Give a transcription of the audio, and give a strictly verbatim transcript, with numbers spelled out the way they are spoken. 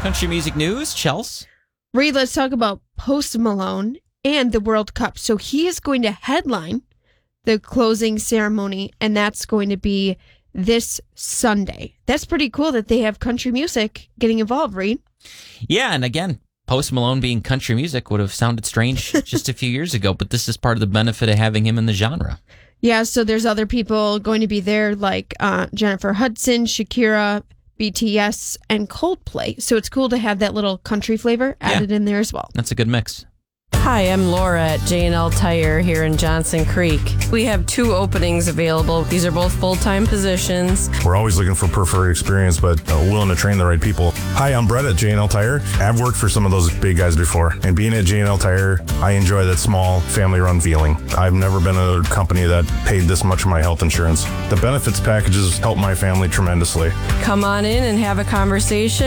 Country music news, Chels. Reed, let's talk about Post Malone and the World Cup. So he is going to headline the closing ceremony, and that's going to be this Sunday. That's pretty cool that they have country music getting involved, Reed. Yeah, and again, Post Malone being country music would have sounded strange just a few years ago, but this is part of the benefit of having him in the genre. Yeah, so there's other people going to be there like uh, Jennifer Hudson, Shakira, B T S, and Coldplay. So it's cool to have that little country flavor added yeah. in there as well. That's a good mix. Hi, I'm Laura at J and L Tire here in Johnson Creek. We have two openings available. These are both full-time positions. We're always looking for preferred experience, but uh, willing to train the right people. Hi, I'm Brett at J and L Tire. I've worked for some of those big guys before, and being at J and L Tire, I enjoy that small, family-run feeling. I've never been at a company that paid this much for my health insurance. The benefits packages help my family tremendously. Come on in and have a conversation.